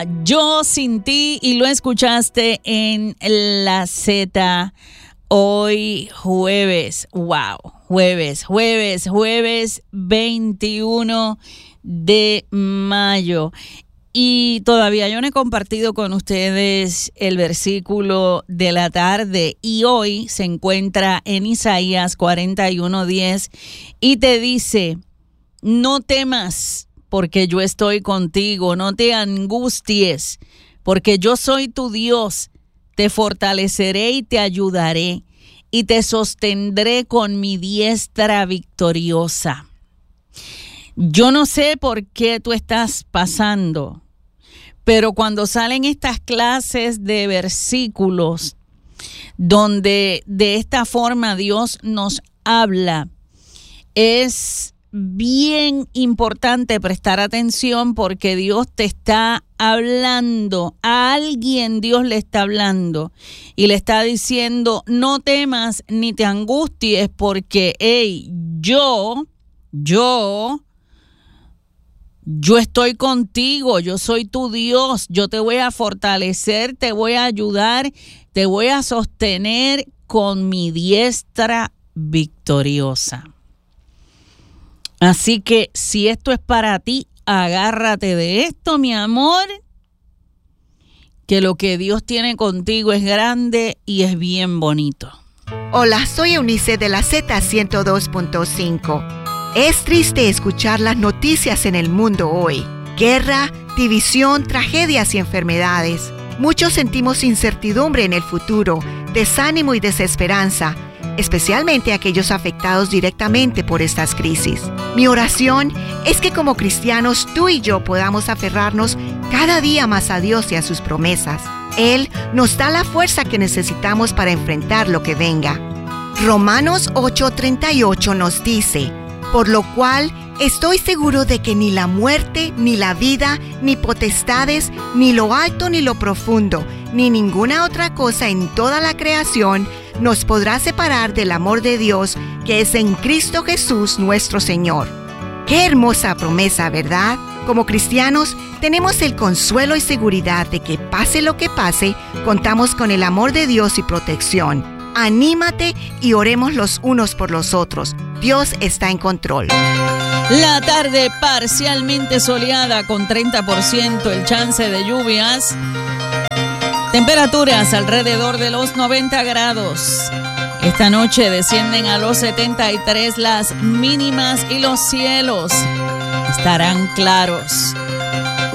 era Yo Sin Ti y lo escuchaste en La Z hoy jueves. Wow, jueves 21 de mayo. Y todavía yo no he compartido con ustedes el versículo de la tarde y hoy se encuentra en Isaías 41:10 y te dice: no temas porque yo estoy contigo, no te angusties porque yo soy tu Dios, te fortaleceré y te ayudaré y te sostendré con mi diestra victoriosa. Yo no sé por qué tú estás pasando, pero cuando salen estas clases de versículos donde de esta forma Dios nos habla, es bien importante prestar atención porque Dios te está hablando, a alguien Dios le está hablando y le está diciendo: no temas ni te angusties porque yo estoy contigo, yo soy tu Dios, yo te voy a fortalecer, te voy a ayudar, te voy a sostener con mi diestra victoriosa. Así que si esto es para ti, agárrate de esto, mi amor, que lo que Dios tiene contigo es grande y es bien bonito. Hola, soy Eunice de la Z102.5. Es triste escuchar las noticias en el mundo hoy. Guerra, división, tragedias y enfermedades. Muchos sentimos incertidumbre en el futuro, desánimo y desesperanza, especialmente aquellos afectados directamente por estas crisis. Mi oración es que como cristianos tú y yo podamos aferrarnos cada día más a Dios y a sus promesas. Él nos da la fuerza que necesitamos para enfrentar lo que venga. Romanos 8:38 nos dice: por lo cual estoy seguro de que ni la muerte, ni la vida, ni potestades, ni lo alto ni lo profundo, ni ninguna otra cosa en toda la creación nos podrá separar del amor de Dios que es en Cristo Jesús nuestro Señor. ¡Qué hermosa promesa!, ¿verdad? Como cristianos tenemos el consuelo y seguridad de que pase lo que pase, contamos con el amor de Dios y protección. Anímate y oremos los unos por los otros. Dios está en control. La tarde parcialmente soleada con 30% el chance de lluvias. Temperaturas alrededor de los 90 grados. Esta noche descienden a los 73 las mínimas y los cielos estarán claros.